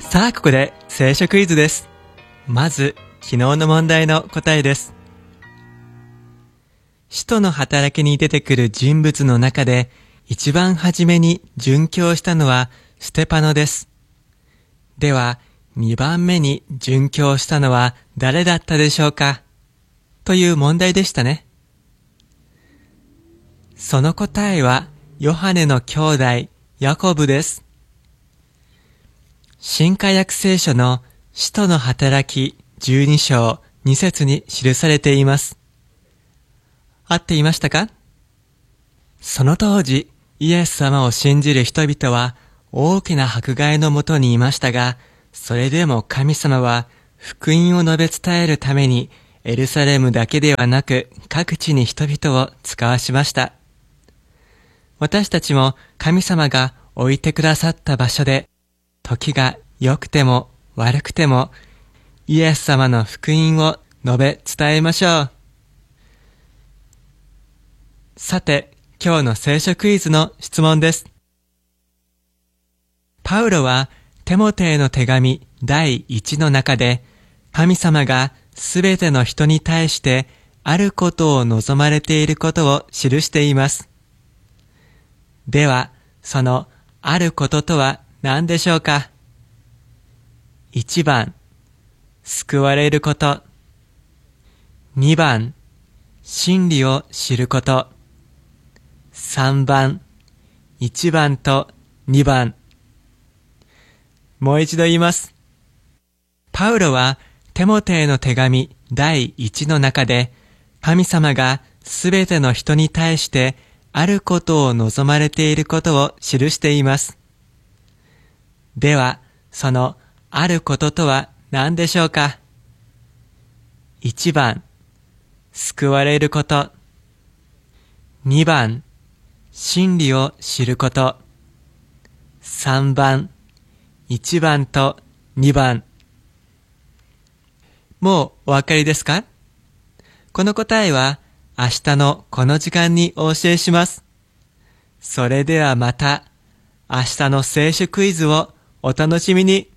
さあ、ここで聖書クイズです。まず、昨日の問題の答えです。使徒の働きに出てくる人物の中で、一番初めに殉教したのはステパノです。では、2番目に殉教したのは誰だったでしょうか？という問題でしたね。その答えは、ヨハネの兄弟、ヤコブです。新化訳聖書の使徒の働き12章2節に記されています。合っていましたか？その当時、イエス様を信じる人々は大きな迫害のもとにいましたが、それでも神様は福音を述べ伝えるためにエルサレムだけではなく各地に人々を使わしました。私たちも神様が置いてくださった場所で、時が良くても悪くてもイエス様の福音を述べ伝えましょう。さて、今日の聖書クイズの質問です。パウロはテモテへの手紙第1の中で、神様がすべての人に対してあることを望まれていることを記しています。では、そのあることとは何でしょうか？1番、救われること。2番、真理を知ること。3番、1番と2番。もう一度言います。パウロはテモテへの手紙第1の中で、神様がすべての人に対してあることを望まれていることを記しています。では、そのあることとは何でしょうか？1番、救われること。2番、真理を知ること。3番、1番と2番。もうお分かりですか？この答えは明日のこの時間にお教えします。それではまた明日の聖書クイズをお楽しみに。